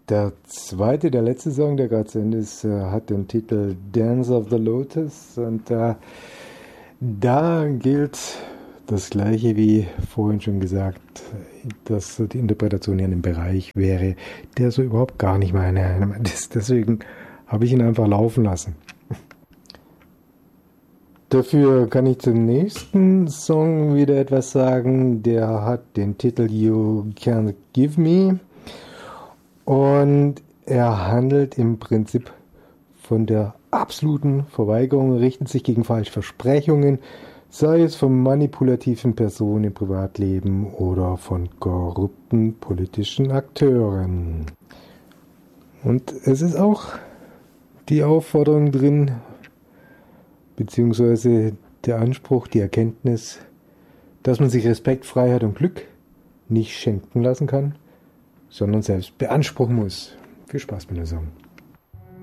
Der letzte Song, der gerade zu Ende ist, hat den Titel Dance of the Lotus und da gilt das Gleiche wie vorhin schon gesagt, dass so die Interpretation in einem Bereich wäre, der so überhaupt gar nicht meine ist. Deswegen habe ich ihn einfach laufen lassen. Dafür kann ich zum nächsten Song wieder etwas sagen. Der hat den Titel You Can't Give Me und er handelt im Prinzip von der absoluten Verweigerung, richtet sich gegen falsche Versprechungen, sei es von manipulativen Personen im Privatleben oder von korrupten politischen Akteuren. Und es ist auch die Aufforderung drin, beziehungsweise der Anspruch, die Erkenntnis, dass man sich Respekt, Freiheit und Glück nicht schenken lassen kann, sondern selbst beanspruchen muss. Viel Spaß mit der Song.